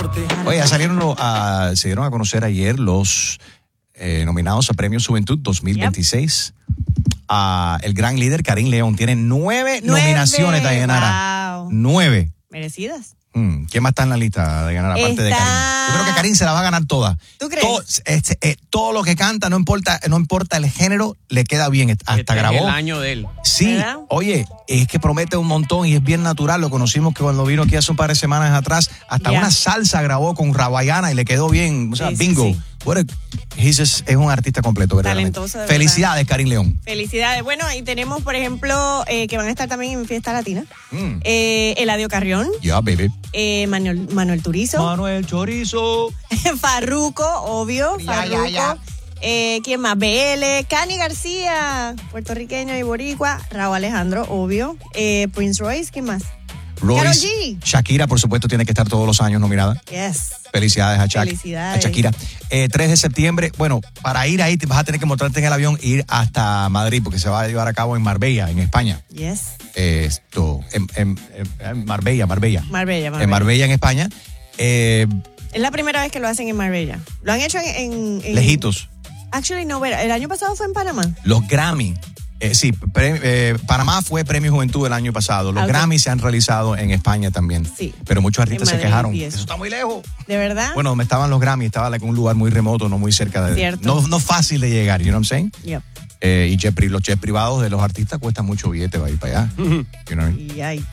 Oye, se dieron a conocer ayer los nominados a Premio Juventud 2026. El gran líder, Karim León, tiene 9 nominaciones, Dayanara. Wow. 9. Merecidas. ¿Quién más está en la lista de ganar aparte de Karim? Yo creo que Karim se la va a ganar toda. ¿Tú crees? Todo lo que canta, no importa el género, le queda bien. Hasta grabó. Es el año de él. Sí, ¿verdad? oye, es que promete un montón y es bien natural. Lo conocimos que cuando vino aquí hace un par de semanas atrás, hasta una salsa grabó con Rabayana y le quedó bien. O sea, Sí, bingo. sí. Es un artista completo, verdaderamente. Talentoso, de Felicidades, Karim León. Felicidades. Bueno, y tenemos, por ejemplo, que van a estar también en Fiesta Latina. Eladio Carrión. Ya, baby. Manuel Turizo. Manuel Chorizo. Farruko, obvio. Farruko. Ya. ¿Quién más? BL. Cani García, puertorriqueño y boricua. Raúl Alejandro, obvio. Prince Royce, ¿quién más? Karol G. Shakira, por supuesto, tiene que estar todos los años nominada. Yes. Felicidades a Shakira. 3 de septiembre, bueno, para ir ahí vas a tener que montarte en el avión e ir hasta Madrid, porque se va a llevar a cabo en Marbella, en España. Yes. En Marbella. Marbella. En Marbella, en España. Es la primera vez que lo hacen en Marbella. Lo han hecho en Lejitos. Actually, no, el año pasado fue en Panamá. Los Grammy. Sí, Panamá fue Premio Juventud el año pasado. Los Grammy se han realizado en España también. Sí. Pero muchos artistas se quejaron. Eso está muy lejos. ¿De verdad? Bueno, donde estaban los Grammy, estaba en un lugar muy remoto, no muy cerca de... Cierto. No fácil de llegar, you know what I'm saying? Yep. Y los jets privados de los artistas cuestan mucho billete para ir para allá. You know what I mean? Y ay.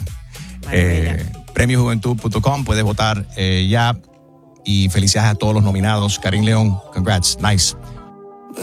Premiojuventud.com, puedes votar ya. Y felicidades a todos los nominados. Karim León, congrats, nice.